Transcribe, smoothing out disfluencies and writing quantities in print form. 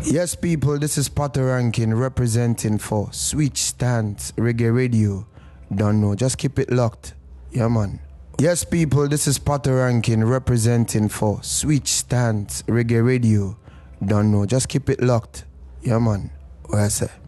Yes, people, this is Potter Ranking representing for Switch Stance Reggae Radio. Don't know, just keep it locked. Yeah, man. Yes, people, this is Potter Ranking representing for Switch Stance Reggae Radio. Don't know, just keep it locked. Yeah, man. What I say?